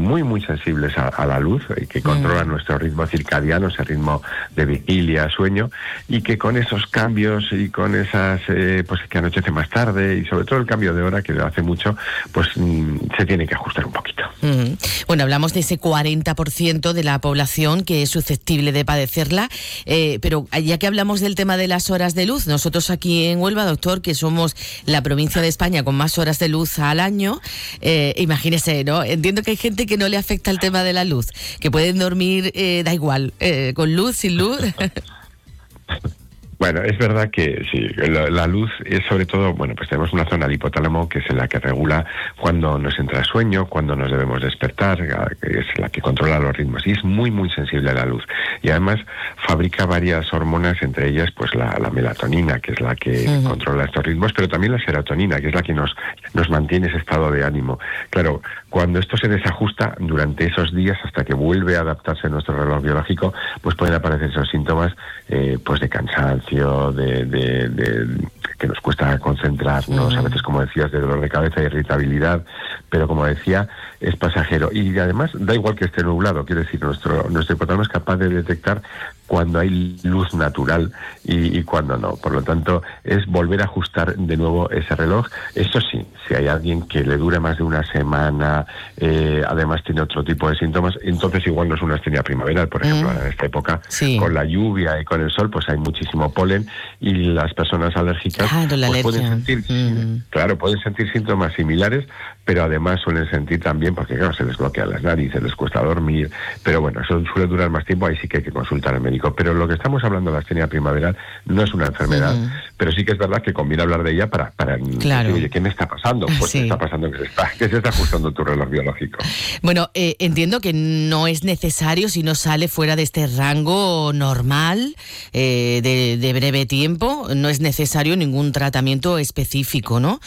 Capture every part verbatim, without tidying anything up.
muy, muy sensibles a, a la luz y que controlan mm. nuestro ritmo circadiano, ese ritmo de vigilia, sueño, y que con esos cambios y con esas, eh, pues que anochece más tarde y sobre todo el cambio de hora que lo hace mucho, pues mm, se tiene que ajustar un poquito. Mm. Bueno, hablamos de ese cuarenta por ciento de la población que es susceptible de padecerla, eh, pero ya que hablamos del tema de las horas de luz, nosotros aquí en Huelva, doctor, que somos la provincia de España con más horas de luz al año, eh, imagínese, ¿no? Entiendo que hay gente que no le afecta el tema de la luz, que pueden dormir, eh, da igual, eh, con luz, sin luz. Bueno, es verdad que sí, la, la luz es sobre todo, bueno, pues tenemos una zona del hipotálamo que es la que regula cuando nos entra el sueño, cuando nos debemos despertar, que es la que controla los ritmos y es muy, muy sensible a la luz. Y además fabrica varias hormonas, entre ellas pues la, la melatonina, que es la que uh-huh. controla estos ritmos, pero también la serotonina, que es la que nos, nos mantiene ese estado de ánimo. Claro, cuando esto se desajusta durante esos días hasta que vuelve a adaptarse a nuestro reloj biológico, pues pueden aparecer esos síntomas eh, pues de cansancio, De, de, de que nos cuesta concentrarnos, uh-huh. a veces, como decías, de dolor de cabeza, irritabilidad, pero como decía, es pasajero. Y además, da igual que esté nublado, quiere decir, nuestro, nuestro hipotálamo es capaz de detectar cuando hay luz natural y, y cuando no. Por lo tanto, es volver a ajustar de nuevo ese reloj. Eso sí, si hay alguien que le dure más de una semana, eh, además tiene otro tipo de síntomas, entonces igual no es una astenia primaveral. Por ejemplo, uh-huh. en esta época, sí. con la lluvia y con el sol, pues hay muchísimo polen y las personas alérgicas claro, la pues pueden sentir, mm. claro, pueden sentir síntomas similares, pero además suelen sentir también, porque claro, se les bloquean las narices, les cuesta dormir, pero bueno, eso suele durar más tiempo, ahí sí que hay que consultar al médico. Pero lo que estamos hablando de la astenia primaveral no es una enfermedad, mm. pero sí que es verdad que conviene hablar de ella para, para claro. decir, oye, ¿qué me está pasando? Pues sí. me está pasando que se está, que se está ajustando tu reloj biológico. Bueno, eh, entiendo que no es necesario, si no sale fuera de este rango normal, eh, de, de breve tiempo, no es necesario ningún tratamiento específico, ¿no?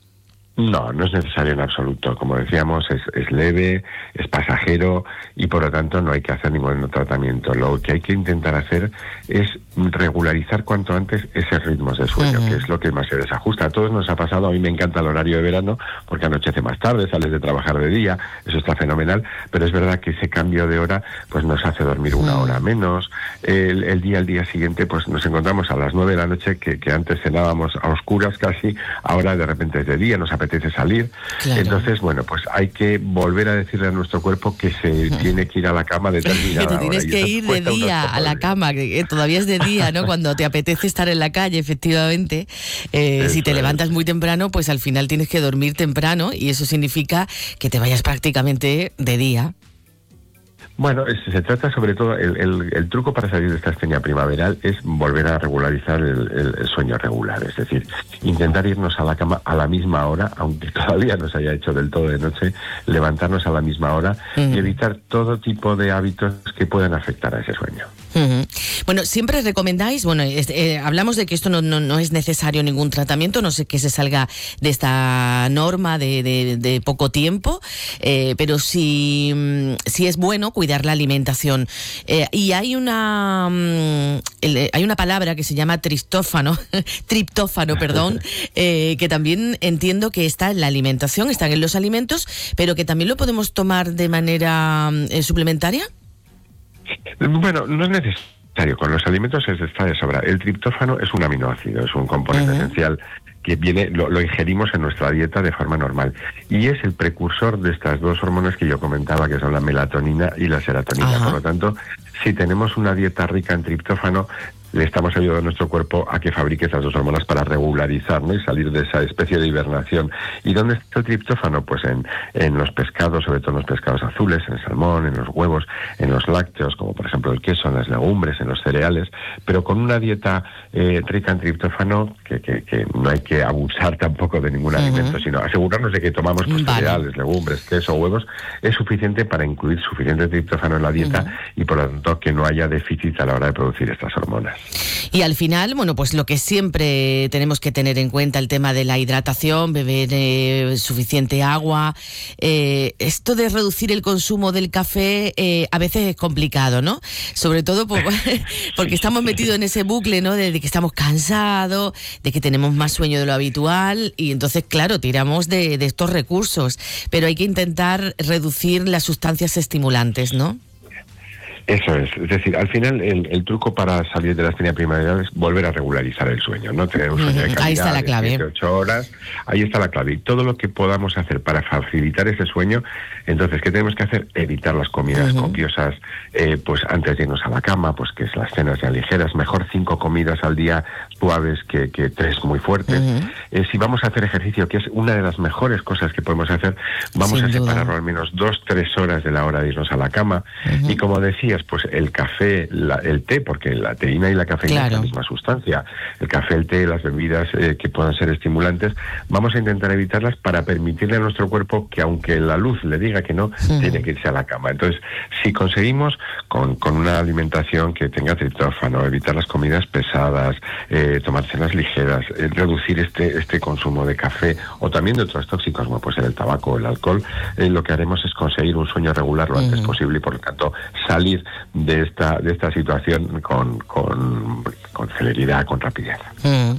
No, no es necesario en absoluto. Como decíamos, es, es leve, es pasajero y por lo tanto no hay que hacer ningún tratamiento. Lo que hay que intentar hacer es regularizar cuanto antes esos ritmos de sueño, uh-huh. que es lo que más se desajusta. A todos nos ha pasado, a mí me encanta el horario de verano porque anochece más tarde, sales de trabajar de día, eso está fenomenal, pero es verdad que ese cambio de hora pues nos hace dormir una hora menos. El, el día al día siguiente pues nos encontramos a las nueve de la noche que, que antes cenábamos a oscuras casi, ahora de repente es de día, nos apetece salir. Claro. Entonces, bueno, pues hay que volver a decirle a nuestro cuerpo que se uh-huh. tiene que ir a la cama determinada hora. Que te tienes que ir de día a la cama, que todavía es de día, ¿no? Cuando te apetece estar en la calle, efectivamente. Eh, si te levantas muy temprano, pues al final tienes que dormir temprano y eso significa que te vayas prácticamente de día. Bueno, es, se trata sobre todo, el, el, el truco para salir de esta astenia primaveral es volver a regularizar el, el, el sueño regular, es decir, intentar irnos a la cama a la misma hora, aunque todavía no se haya hecho del todo de noche, levantarnos a la misma hora uh-huh. y evitar todo tipo de hábitos que puedan afectar a ese sueño. Uh-huh. Bueno, siempre recomendáis, bueno, es, eh, hablamos de que esto no, no, no es necesario ningún tratamiento, no sé que se salga de esta norma de, de, de poco tiempo, eh, pero si, si es bueno cuidar la alimentación. Eh, y hay una um, el, hay una palabra que se llama triptófano, triptófano, perdón, eh, que también entiendo que está en la alimentación, están en los alimentos, pero que también lo podemos tomar de manera eh, suplementaria. Bueno, no es necesario. Con los alimentos se está de sobra. El triptófano es un aminoácido, es un componente uh-huh. esencial que viene, lo, lo ingerimos en nuestra dieta de forma normal. Y es el precursor de estas dos hormonas que yo comentaba, que son la melatonina y la serotonina. Uh-huh. Por lo tanto, si tenemos una dieta rica en triptófano, le estamos ayudando a nuestro cuerpo a que fabrique esas dos hormonas para regularizar, ¿no? Y salir de esa especie de hibernación. ¿Y dónde está el triptófano? Pues en, en los pescados, sobre todo en los pescados azules, en el salmón, en los huevos, en los lácteos, como por ejemplo el queso, en las legumbres, en los cereales, pero con una dieta eh, rica en triptófano, que, que, que no hay que abusar tampoco de ningún uh-huh. alimento, sino asegurarnos de que tomamos pues, vale. cereales, legumbres, queso, huevos, es suficiente para incluir suficiente triptófano en la dieta uh-huh. y por lo tanto que no haya déficit a la hora de producir estas hormonas. Y al final, bueno, pues lo que siempre tenemos que tener en cuenta, el tema de la hidratación, beber eh, suficiente agua. Eh, esto de reducir el consumo del café eh, a veces es complicado, ¿no? Sobre todo por, porque estamos metidos en ese bucle, ¿no? De, de que estamos cansados, de que tenemos más sueño de lo habitual y entonces, claro, tiramos de, de estos recursos. Pero hay que intentar reducir las sustancias estimulantes, ¿no? Eso es, es decir, al final el, el truco para salir de la astenia primaveral es volver a regularizar el sueño, ¿no? Tener un sueño de calidad, ahí está la clave. de ocho horas, ahí está la clave. Y todo lo que podamos hacer para facilitar ese sueño, entonces, ¿qué tenemos que hacer? Evitar las comidas uh-huh. copiosas, eh, pues antes de irnos a la cama, pues que es las cenas ya ligeras, mejor cinco comidas al día suaves que, que tres muy fuertes. Uh-huh. Eh, si vamos a hacer ejercicio, que es una de las mejores cosas que podemos hacer, vamos Sin a separarlo al menos dos, tres horas de la hora de irnos a la cama. Uh-huh. Y como decía, pues el café, la, el té, porque la teína y la cafeína claro. es la misma sustancia. El café, el té, las bebidas eh, que puedan ser estimulantes, vamos a intentar evitarlas para permitirle a nuestro cuerpo que aunque la luz le diga que no, uh-huh. tiene que irse a la cama. Entonces, si conseguimos con, con una alimentación que tenga triptófano, evitar las comidas pesadas, eh, tomar cenas ligeras, eh, reducir este, este consumo de café o también de otros tóxicos, como puede ser el tabaco o el alcohol, eh, lo que haremos es conseguir un sueño regular lo antes uh-huh. posible y por lo tanto salir de esta de esta situación con, con, con celeridad, con rapidez. Mm.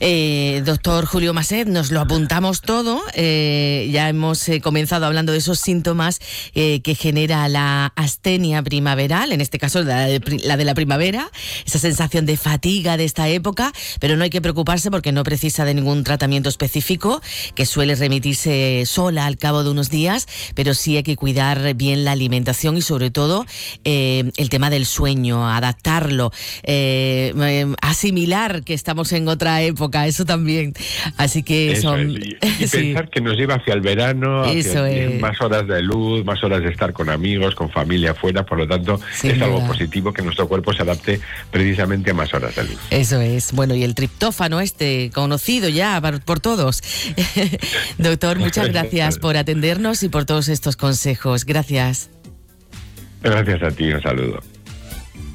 Eh, doctor Julio Maset, nos lo apuntamos todo. Eh, ya hemos eh, comenzado hablando de esos síntomas eh, que genera la astenia primaveral, en este caso la de, la de la primavera, esa sensación de fatiga de esta época, pero no hay que preocuparse porque no precisa de ningún tratamiento específico, que suele remitirse sola al cabo de unos días, pero sí hay que cuidar bien la alimentación y sobre todo eh, el tema del sueño, adaptarlo, eh, eh, asimilar que estamos en otra época, eso también. Así que eso son... es. Y, y sí. pensar que nos lleva hacia el verano, hacia es. más horas de luz, más horas de estar con amigos, con familia afuera, por lo tanto Sin es duda. algo positivo que nuestro cuerpo se adapte precisamente a más horas de luz. Eso es. Bueno, y el triptófano este, conocido ya por, por todos. Doctor, muchas gracias por atendernos y por todos estos consejos. Gracias. Gracias a ti, un saludo.